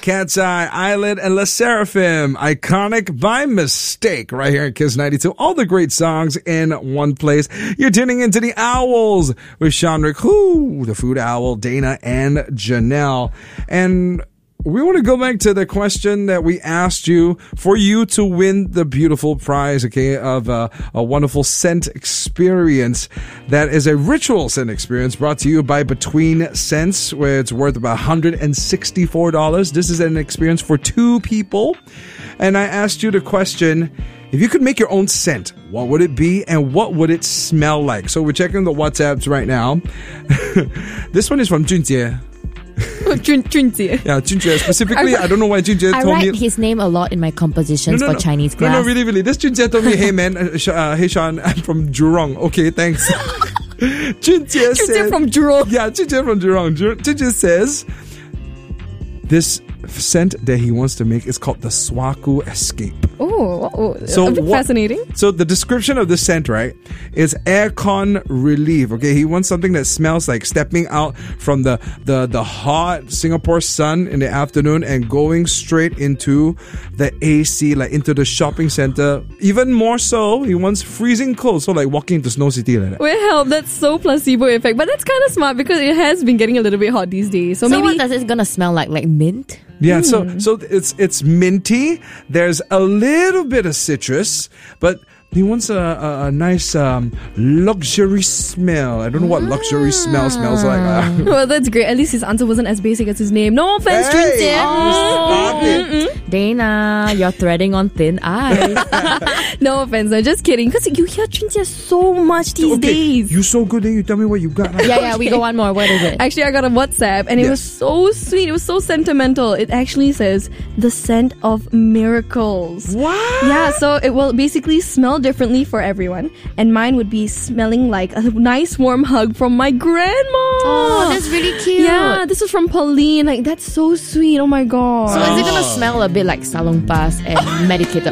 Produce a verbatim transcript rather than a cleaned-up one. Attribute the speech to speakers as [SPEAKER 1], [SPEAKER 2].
[SPEAKER 1] Cat's Eye, Eyelid, and La Seraphim. Iconic by mistake right here at Kiss ninety-two. All the great songs in one place. You're tuning into the Owls with Sean Rick, who, the Food Owl, Dana, and Janelle. And we want to go back to the question that we asked you for you to win the beautiful prize, okay, of uh, a wonderful scent experience. That is a ritual scent experience brought to you by Between Scents, where it's worth about one hundred sixty-four dollars. This is an experience for two people. And I asked you the question, if you could make your own scent, what would it be and what would it smell like? So we're checking the WhatsApps right now. This one is from Junjie.
[SPEAKER 2] Jun, Junjie.
[SPEAKER 1] Yeah, Junjie. Specifically, I, I don't know why Junjie
[SPEAKER 3] I
[SPEAKER 1] told
[SPEAKER 3] write
[SPEAKER 1] me.
[SPEAKER 3] his name a lot in my compositions
[SPEAKER 1] no, no,
[SPEAKER 3] for
[SPEAKER 1] no.
[SPEAKER 3] Chinese class.
[SPEAKER 1] No, no, really, really. This Junjie told me, hey man, uh, Sh- uh, hey Sean, I'm from Jurong. Okay, thanks. Junjie says.
[SPEAKER 2] Junjie from Jurong.
[SPEAKER 1] Yeah, Junjie from Jurong. Junjie says, this scent that he wants to make is called the Swaku Escape.
[SPEAKER 2] Oh, oh
[SPEAKER 1] so
[SPEAKER 2] a bit
[SPEAKER 1] what,
[SPEAKER 2] fascinating.
[SPEAKER 1] So the description of the scent, right, is aircon relief. Okay, he wants something that smells like stepping out from the, the, the hot Singapore sun in the afternoon and going straight into the A C, like into the shopping center. Even more so, he wants freezing cold, so like walking into Snow City like that.
[SPEAKER 2] Well, that's so placebo effect, but that's kind of smart because it has been getting a little bit hot these days. So,
[SPEAKER 3] So
[SPEAKER 2] maybe
[SPEAKER 3] what does it gonna smell like? Like mint?
[SPEAKER 1] Yeah,
[SPEAKER 2] Mm.
[SPEAKER 1] so so it's it's minty. There's a little bit of citrus, but he wants a, a, a nice um, luxury smell. I don't know what luxury smell smells like. Uh,
[SPEAKER 2] well, that's great. At least his answer wasn't as basic as his name. No offense,
[SPEAKER 1] Hey,
[SPEAKER 2] Junjie.
[SPEAKER 1] stop it.
[SPEAKER 3] Dana, you're threading on thin ice.
[SPEAKER 2] No offense, I'm just kidding. Because you hear Junjie so much these
[SPEAKER 1] Okay,
[SPEAKER 2] days.
[SPEAKER 1] you so good, then you tell me what you got.
[SPEAKER 3] yeah, yeah, we go one more. What is it?
[SPEAKER 2] Actually, I got a WhatsApp and it
[SPEAKER 1] Yes.
[SPEAKER 2] was so sweet. It was so sentimental. It actually says the scent of miracles.
[SPEAKER 1] What?
[SPEAKER 2] Yeah, so it will basically smell differently for everyone. And mine would be smelling like a nice warm hug from my grandma.
[SPEAKER 3] Oh, that's really cute.
[SPEAKER 2] Yeah, this was from Pauline. Like, that's so sweet. Oh my god.
[SPEAKER 3] So is it gonna smell a bit like salong pas and medicated